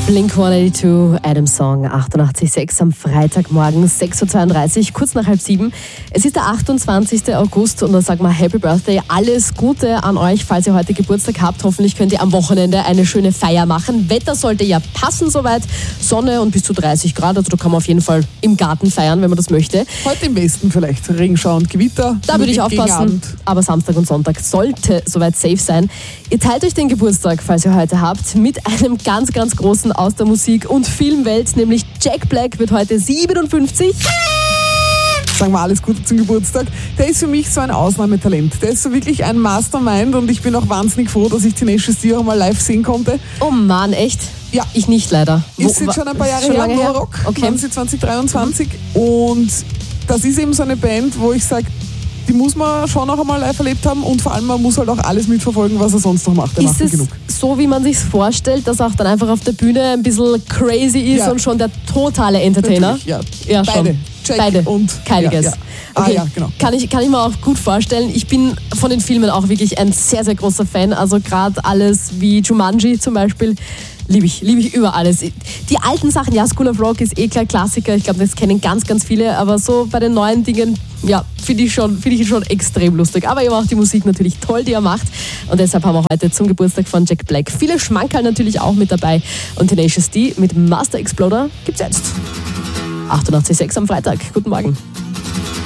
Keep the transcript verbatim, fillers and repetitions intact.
Blink hundertzweiundachtzig, Adam Song, achtundachtzig Komma sechs am Freitagmorgen, sechs Uhr zweiunddreißig, kurz nach halb sieben. Es ist der achtundzwanzigsten August und dann sagen wir Happy Birthday, alles Gute an euch, falls ihr heute Geburtstag habt. Hoffentlich könnt ihr am Wochenende eine schöne Feier machen. Wetter sollte ja passen soweit, Sonne und bis zu dreißig Grad, also da kann man auf jeden Fall im Garten feiern, wenn man das möchte. Heute im Westen vielleicht Regenschau und Gewitter. Da würde ich aufpassen, aber Samstag und Sonntag sollte soweit safe sein. Ihr teilt euch den Geburtstag, falls ihr heute habt, mit einem ganz, ganz großen aus der Musik- und Filmwelt, nämlich Jack Black wird heute siebenundfünfzig. Sagen wir alles Gute zum Geburtstag. Der ist für mich so ein Ausnahmetalent. Der ist so wirklich ein Mastermind und ich bin auch wahnsinnig froh, dass ich Tenacious D auch mal live sehen konnte. Oh Mann, echt? Ja. Ich nicht leider. Ist jetzt schon ein paar Jahre schon her, lange her? Rock, Okay. waren sie zwanzig dreiundzwanzig mhm. und das ist eben so eine Band, wo ich sage, die muss man schon noch einmal live erlebt haben und vor allem man muss halt auch alles mitverfolgen, was er sonst noch macht. Der ist macht es genug. So, wie man sich vorstellt, dass auch dann einfach auf der Bühne ein bisschen crazy ist Ja. und schon der totale Entertainer? Ja, ja schon. beide. Jack Beide. und Keiliges. Ja, ja. Okay. Ah, ja, genau. Kann ich, kann ich mir auch gut vorstellen. Ich bin von den Filmen auch wirklich ein sehr, sehr großer Fan. Also gerade alles wie Jumanji zum Beispiel. Liebe ich, liebe ich über alles. Die alten Sachen, ja, School of Rock ist eh klar Klassiker. Ich glaube, das kennen ganz, ganz viele. Aber so bei den neuen Dingen, ja, finde ich, schon, find ich schon extrem lustig. Aber eben auch die Musik natürlich toll, die er macht. Und deshalb haben wir heute zum Geburtstag von Jack Black viele Schmankerl natürlich auch mit dabei. Und Tenacious D mit Master Exploder gibt's jetzt. achtundachtzig Komma sechs am Freitag. Guten Morgen.